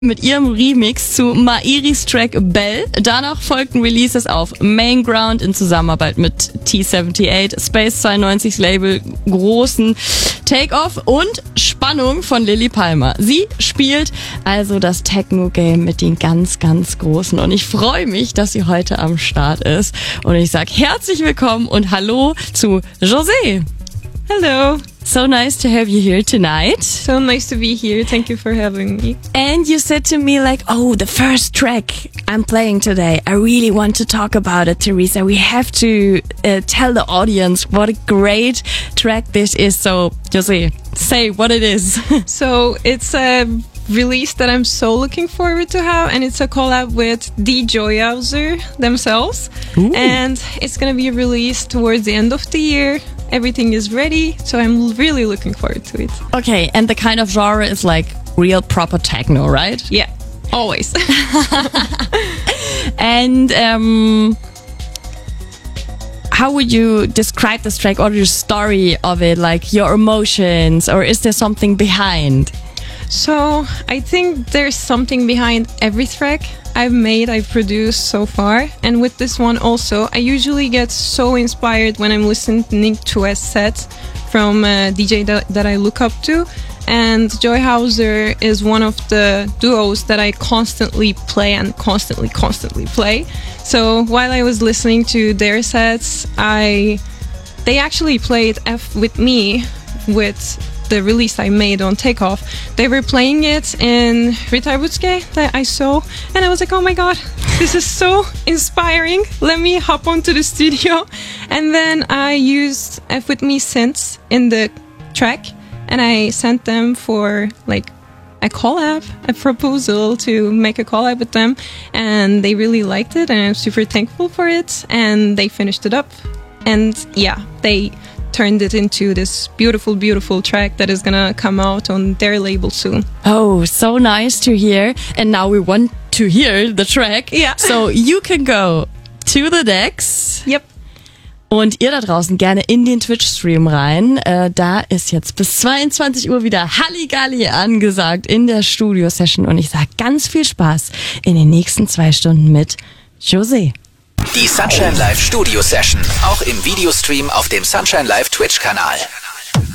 mit ihrem Remix zu Mairis Track Bell. Danach folgten Releases auf Mainground in Zusammenarbeit mit T78, Space 92's Label, großen Take-Off und Spannung von Lilly Palmer. Sie spielt also das Techno-Game mit den ganz, ganz Großen und ich freue mich, dass sie heute am Start ist. Und ich sage herzlich willkommen und hallo zu José. Hello. So nice to have you here tonight. So nice to be here. Thank you for having me. And you said to me like, oh, the first track I'm playing today, I really want to talk about it, Teresa. We have to tell the audience what a great track this is. So, José, say what it is. So, it's a release that I'm so looking forward to have, and it's a collab with Die Joyhauser themselves. Ooh. And it's going to be released towards the end of the year. Everything is ready, so I'm really looking forward to it. Okay, and the kind of genre is like real proper techno, right? Yeah, always. And how would you describe this track or the story of it, like your emotions, or is there something behind? So I think there's something behind every track I've produced so far, and with this one also, I usually get so inspired when I'm listening to a set from a DJ that I look up to, and Joyhauser is one of the duos that I constantly play and constantly play. So while I was listening to their sets, they actually played F with me with the release I made on Takeoff. They were playing it in Ritarbutske that I saw, and I was like, oh my god, this is so inspiring. Let me hop onto the studio. And then I used F with me synths in the track, and I sent them for like a collab, a proposal to make a collab with them, and they really liked it, and I'm super thankful for it, and they finished it up. And yeah, they turned it into this beautiful, beautiful track that is gonna come out on their label soon. Oh, so nice to hear. And now we want to hear the track. Yeah. So you can go to the decks. Yep. Und ihr da draußen gerne in den Twitch-Stream rein. Da ist jetzt bis 22 Uhr wieder Halligalli angesagt in der Studio-Session. Und ich sage ganz viel Spaß in den nächsten 2 Stunden mit José. Die Sunshine Live Studio Session, auch im Videostream auf dem Sunshine Live Twitch-Kanal.